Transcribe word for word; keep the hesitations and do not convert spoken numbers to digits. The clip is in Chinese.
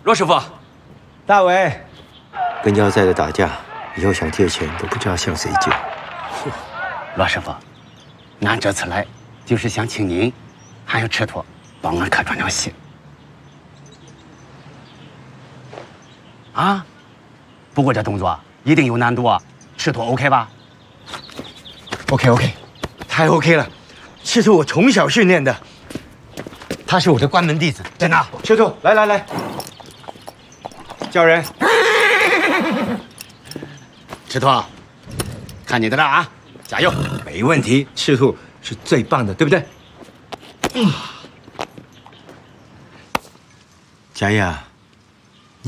罗师傅， 大伟， 跟妖寨的打架，以后想借钱都不知道向谁借。 罗师傅，俺这次来就是想请您还有赤兔帮俺客串场戏。啊，不过这动作一定有难度啊，赤兔 OK 吧 ？OK OK， 太 OK 了。赤兔我从小训练的，他是我的关门弟子， 真的。 赤兔，来来来，叫人。 赤兔，看你的了啊，加油！ 没问题，赤兔是最棒的，对不对？ 佳亚。